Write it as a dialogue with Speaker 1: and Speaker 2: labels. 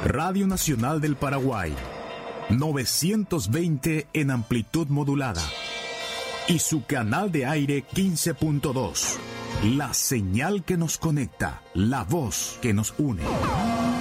Speaker 1: Radio Nacional del Paraguay, 920 en amplitud modulada. Y su canal de aire 15.2. La señal que nos conecta, la voz que nos une.